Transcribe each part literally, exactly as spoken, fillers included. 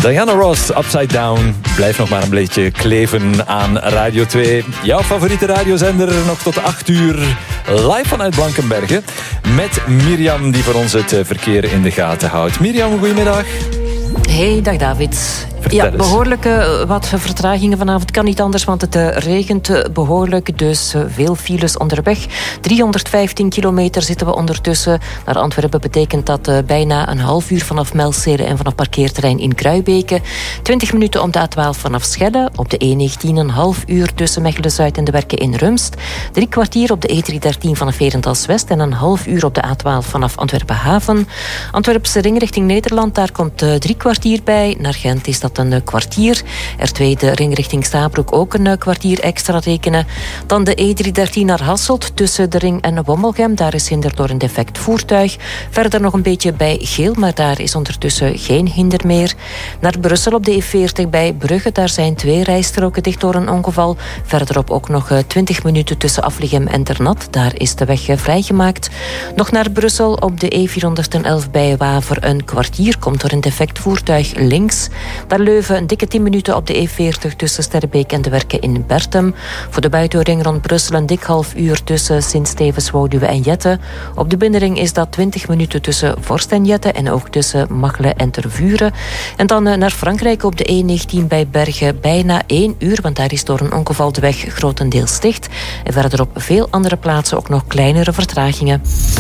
Diana Ross, Upside Down. Blijf nog maar een beetje kleven aan Radio twee. Jouw favoriete radiozender nog tot acht uur. Live vanuit Blankenberge. Met Mirjam die voor ons het verkeer in de gaten houdt. Mirjam, goedemiddag. Hey, dag David. Vertel ja, behoorlijk uh, wat vertragingen vanavond. Kan niet anders, want het uh, regent uh, behoorlijk. Dus uh, veel files onderweg. driehonderdvijftien kilometer zitten we ondertussen. Naar Antwerpen betekent dat uh, bijna een half uur vanaf Melcere en vanaf parkeerterrein in Kruibeke. twintig minuten op de A twaalf vanaf Schelle. Op de E negentien een half uur tussen Mechelen-Zuid en de Werken in Rumst. Drie kwartier op de E driehonderddertien vanaf Herentals-West. En een half uur op de A twaalf vanaf Antwerpen-Haven. Antwerpse ring richting Nederland. Daar komt uh, drie kwartier bij. Naar Gent is dat een kwartier. R twee de ring richting Stabroek ook een kwartier extra rekenen. Dan de E driehonderddertien naar Hasselt tussen de ring en Wommelgem. Daar is hinder door een defect voertuig. Verder nog een beetje bij Geel, maar daar is ondertussen geen hinder meer. Naar Brussel op de E veertig bij Brugge. Daar zijn twee rijstroken dicht door een ongeval. Verderop ook nog twintig minuten tussen Afligem en Ternat. Daar is de weg vrijgemaakt. Nog naar Brussel op de E vierhonderdelf bij Waver een kwartier. Komt door een defect voertuig links. Daar Leuven een dikke tien minuten op de E veertig tussen Sterrebeek en de Werken in Bertem. Voor de buitenring rond Brussel een dik half uur tussen Sint-Stevens, Wouduwe en Jette. Op de binnenring is dat twintig minuten tussen Vorst en Jette en ook tussen Machelen en Tervuren. En dan naar Frankrijk op de E negentien bij Bergen bijna één uur, want daar is door een ongeval de weg grotendeels dicht. En verder op veel andere plaatsen ook nog kleinere vertragingen.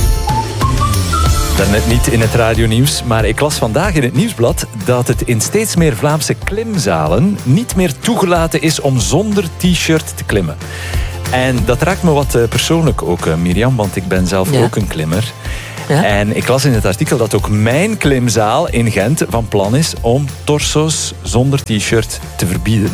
Daarnet niet in het radionieuws, maar ik las vandaag in het nieuwsblad dat het in steeds meer Vlaamse klimzalen niet meer toegelaten is om zonder t-shirt te klimmen. En dat raakt me wat persoonlijk ook, Mirjam, want ik ben zelf ja. ook een klimmer. Ja? En ik las in het artikel dat ook mijn klimzaal in Gent van plan is om torso's zonder t-shirt te verbieden.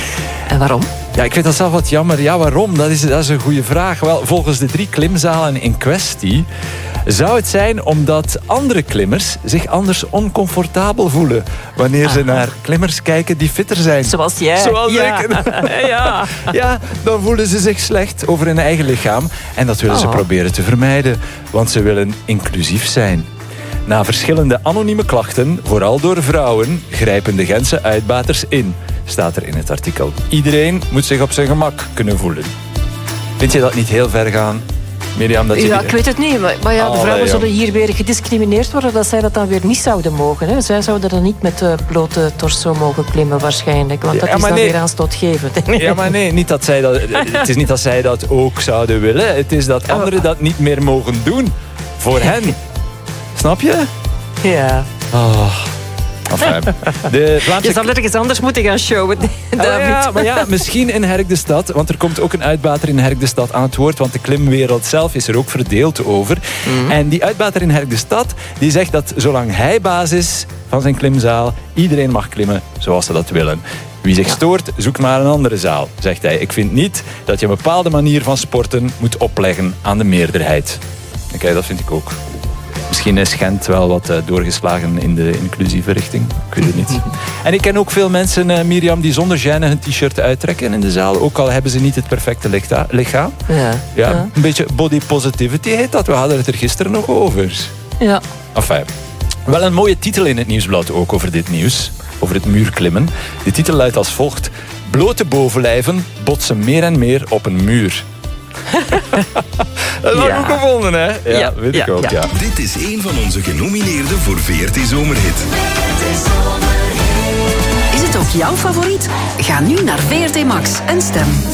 En waarom? Ja, ik vind dat zelf wat jammer. Ja, waarom? Dat is, dat is een goede vraag. Wel, volgens de drie klimzalen in kwestie zou het zijn omdat andere klimmers zich anders oncomfortabel voelen wanneer Aha. ze naar klimmers kijken die fitter zijn. Zoals jij. Zoals ja. ik. ja. ja, dan voelen ze zich slecht over hun eigen lichaam. En dat willen oh. ze proberen te vermijden, want ze willen inclusief zijn. Na verschillende anonieme klachten, vooral door vrouwen, grijpen de Gentse uitbaters in, staat er in het artikel. Iedereen moet zich op zijn gemak kunnen voelen. Vind je dat niet heel ver gaan, Mirjam? Dat je ja, die... ik weet het niet. Maar, maar ja, de vrouwen oh, zullen hier weer gediscrimineerd worden dat zij dat dan weer niet zouden mogen. Hè. Zij zouden dan niet met uh, blote torso mogen klimmen waarschijnlijk. Want dat ja, is dan nee. weer aanstootgevend. Ja, maar nee, niet dat zij dat, het is niet dat zij dat ook zouden willen. Het is dat anderen oh. dat niet meer mogen doen. Voor hen. Snap je? Ja. Oh. Enfin, de Vlaamse... Je zal ergens anders moeten gaan showen, David. Oh ja, maar ja, misschien in Herk de Stad. Want er komt ook een uitbater in Herk de Stad aan het woord. Want de klimwereld zelf is er ook verdeeld over. Mm-hmm. En die uitbater in Herk de Stad die zegt dat zolang hij baas is van zijn klimzaal, iedereen mag klimmen zoals ze dat willen. Wie zich stoort, zoekt maar een andere zaal, zegt hij. Ik vind niet dat je een bepaalde manier van sporten moet opleggen aan de meerderheid. Oké, okay, dat vind ik ook. Misschien is Gent wel wat uh, doorgeslagen in de inclusieve richting. Ik weet het niet. En ik ken ook veel mensen, uh, Mirjam, die zonder gêne hun t-shirt uittrekken in de zaal. Ook al hebben ze niet het perfecte lichaam. Ja. Ja, ja. Een beetje body positivity heet dat. We hadden het er gisteren nog over. Ja. Enfin, wel een mooie titel in het nieuwsblad ook over dit nieuws. Over het muurklimmen. De titel luidt als volgt. Blote bovenlijven botsen meer en meer op een muur. Dat is ja. ook gevonden, hè? Ja, ja weet ja, ik ook, ja. ja. Dit is een van onze genomineerden voor V R T Zomerhit. Is het ook jouw favoriet? Ga nu naar V R T Max en stem.